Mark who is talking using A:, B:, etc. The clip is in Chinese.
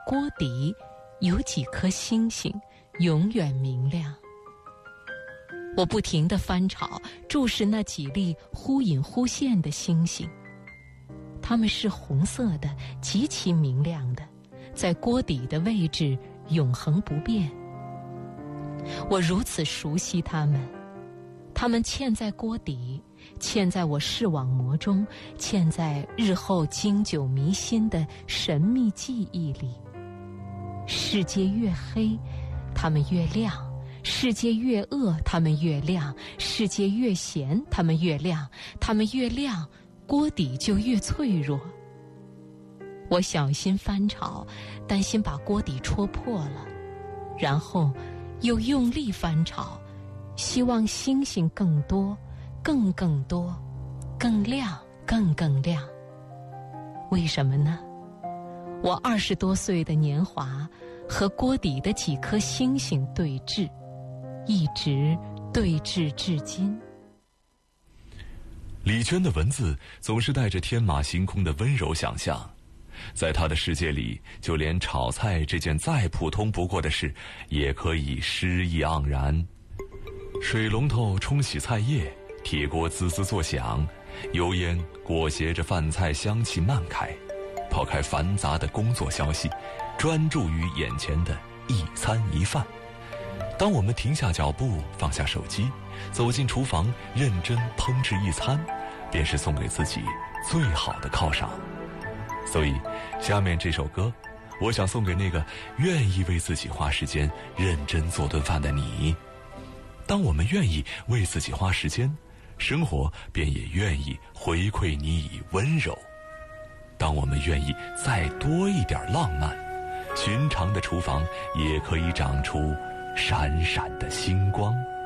A: 锅底有几颗星星永远明亮。我不停地翻炒，注视那几粒忽隐忽现的星星，它们是红色的，极其明亮的，在锅底的位置永恒不变。我如此熟悉它们，它们嵌在锅底，嵌在我视网膜中，嵌在日后经久弥新的神秘记忆里。世界越黑，它们越亮；世界越恶，它们越亮；世界越咸，它们越亮；它们越亮，锅底就越脆弱。我小心翻炒，担心把锅底戳破了，然后又用力翻炒，希望星星更多，更多，更亮，更亮。为什么呢？我20多岁的年华和锅底的几颗星星对峙，一直对峙至今。
B: 李娟的文字总是带着天马行空的温柔想象，在她的世界里，就连炒菜这件再普通不过的事，也可以诗意盎然。水龙头冲洗菜叶，铁锅滋滋作响，油烟裹挟着饭菜香气漫开。抛开繁杂的工作消息，专注于眼前的一餐一饭。当我们停下脚步，放下手机，走进厨房，认真烹制一餐，便是送给自己最好的犒赏。所以，下面这首歌，我想送给那个愿意为自己花时间认真做顿饭的你。当我们愿意为自己花时间，生活便也愿意回馈你以温柔。当我们愿意再多一点浪漫，寻常的厨房也可以长出闪闪的星光。